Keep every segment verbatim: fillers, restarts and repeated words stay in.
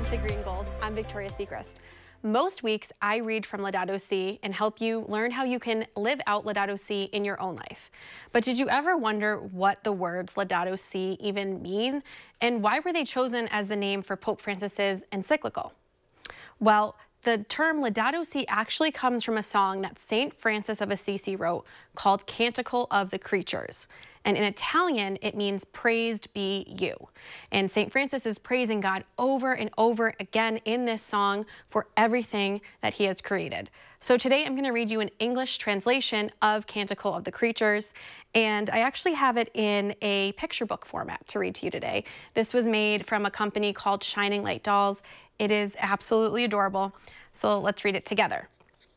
to Green Goals. I'm Victoria Sechrist. Most weeks, I read from Laudato Si and help you learn how you can live out Laudato Si in your own life. But did you ever wonder what the words Laudato Si even mean? And why were they chosen as the name for Pope Francis's encyclical? Well, the term Laudato Si actually comes from a song that Saint Francis of Assisi wrote called Canticle of the Creatures. And in Italian, it means praised be you. And Saint Francis is praising God over and over again in this song for everything that he has created. So today I'm going to read you an English translation of Canticle of the Creatures. And I actually have it in a picture book format to read to you today. This was made from a company called Shining Light Dolls. It is absolutely adorable. So let's read it together.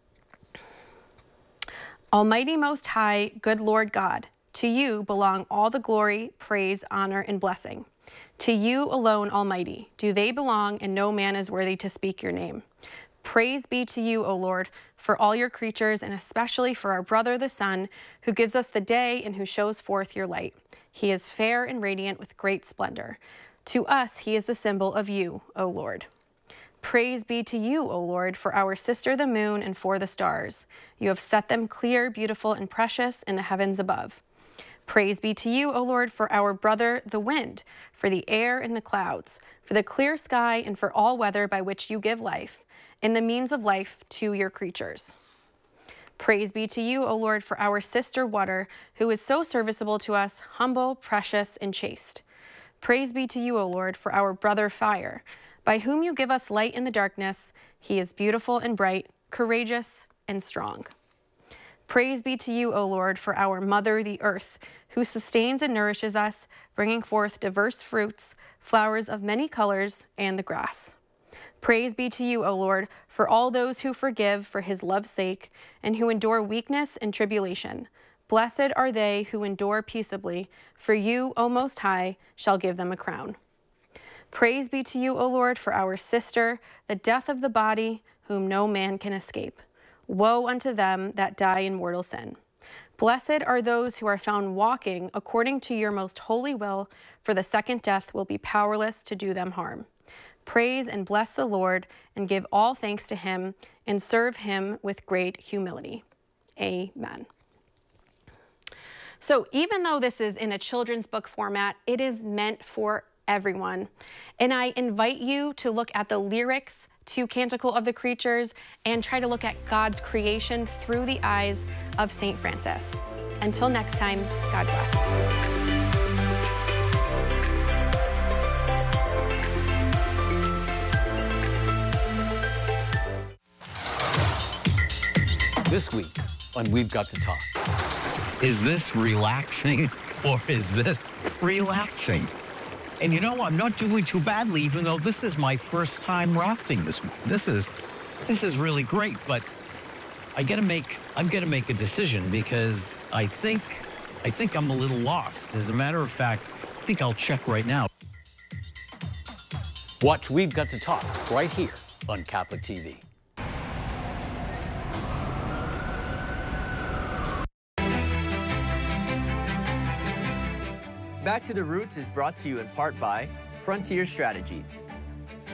Almighty Most High, good Lord God, to you belong all the glory, praise, honor, and blessing. To you alone, Almighty, do they belong, and no man is worthy to speak your name. Praise be to you, O Lord, for all your creatures, and especially for our brother the sun, who gives us the day and who shows forth your light. He is fair and radiant with great splendor. To us he is the symbol of you, O Lord. Praise be to you, O Lord, for our sister the moon and for the stars. You have set them clear, beautiful, and precious in the heavens above. Praise be to you, O Lord, for our brother the wind, for the air and the clouds, for the clear sky and for all weather by which you give life, and the means of life to your creatures. Praise be to you, O Lord, for our sister water, who is so serviceable to us, humble, precious, and chaste. Praise be to you, O Lord, for our brother fire, by whom you give us light in the darkness. He is beautiful and bright, courageous and strong. Praise be to you, O Lord, for our mother, the earth, who sustains and nourishes us, bringing forth diverse fruits, flowers of many colors, and the grass. Praise be to you, O Lord, for all those who forgive for his love's sake, and who endure weakness and tribulation. Blessed are they who endure peaceably, for you, O Most High, shall give them a crown. Praise be to you, O Lord, for our sister, the death of the body, whom no man can escape. Woe unto them that die in mortal sin. Blessed are those who are found walking according to your most holy will, for the second death will be powerless to do them harm. Praise and bless the Lord, and give all thanks to him, and serve him with great humility. Amen. So even though this is in a children's book format, it is meant for everyone. And I invite you to look at the lyrics to Canticle of the Creatures and try to look at God's creation through the eyes of Saint Francis. Until next time, God bless. This week on We've Got to Talk. Is this relaxing or is this relaxing? And you know, I'm not doing too badly, even though this is my first time rafting this this is this is really great, but I gotta make I'm gonna make a decision because I think I think I'm a little lost. As a matter of fact, I think I'll check right now. Watch We've Got to Talk right here on Catholic T V. Back to the Roots is brought to you in part by Frontier Strategies.